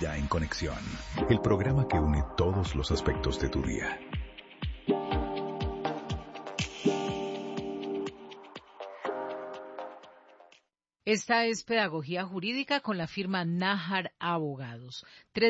Vida en Conexión, el programa que une todos los aspectos de tu día. Esta es Pedagogía Jurídica con la firma Nájar Abogados.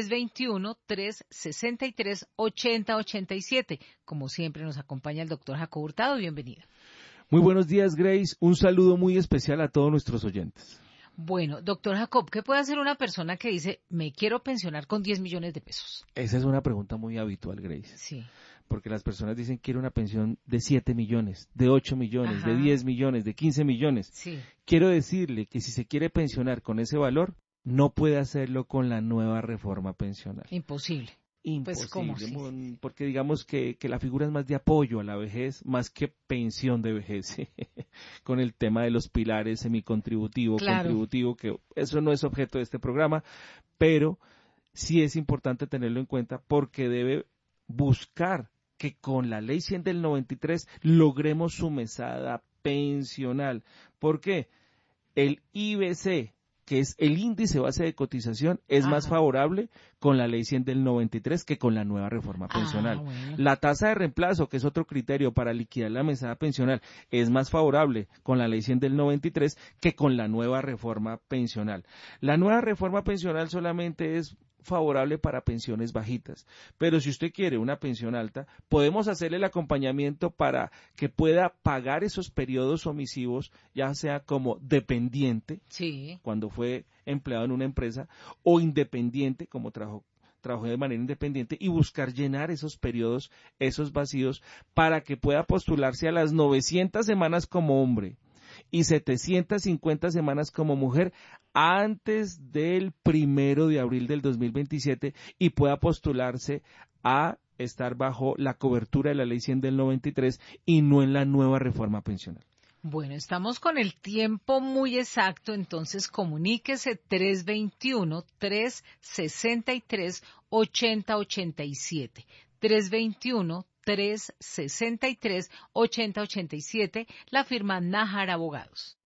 321-363-8087. Como siempre nos acompaña el doctor Jacobo Hurtado. Bienvenido. Muy buenos días, Grace. Un saludo muy especial a todos nuestros oyentes. Bueno, doctor Jacob, ¿qué puede hacer una persona que dice, me quiero pensionar con 10 millones de pesos? Esa es una pregunta muy habitual, Grace. Sí. Porque las personas dicen, quiero una pensión de 7 millones, de 8 millones, Ajá. de 10 millones, de 15 millones. Sí. Quiero decirle que si se quiere pensionar con ese valor, no puede hacerlo con la nueva reforma pensional. Imposible. Imposible, Pues, ¿cómo? Sí. porque digamos que la figura es más de apoyo a la vejez, más que pensión de vejez, con el tema de los pilares semicontributivo, Claro. contributivo, que eso no es objeto de este programa, pero sí es importante tenerlo en cuenta porque debe buscar que con la Ley 100 del 93 logremos su mesada pensional. ¿Por qué? El IBC, que es el índice base de cotización, es más favorable con la Ley 100 del 93 que con la nueva reforma pensional. Bueno. La tasa de reemplazo, que es otro criterio para liquidar la mesada pensional, es más favorable con la Ley 100 del 93 que con la nueva reforma pensional. La nueva reforma pensional solamente es favorable para pensiones bajitas, pero si usted quiere una pensión alta, podemos hacerle el acompañamiento para que pueda pagar esos periodos omisivos, ya sea como dependiente, Sí. cuando fue empleado en una empresa, o independiente, como trabajó de manera independiente, y buscar llenar esos periodos, esos vacíos, para que pueda postularse a las 900 semanas como hombre y 750 semanas como mujer antes del 1 de abril del 2027 y pueda postularse a estar bajo la cobertura de la Ley 100 del 93 y no en la nueva reforma pensional. Bueno, estamos con el tiempo muy exacto, entonces comuníquese 321-363-8087. 321-363-8087, la firma Nájar Abogados.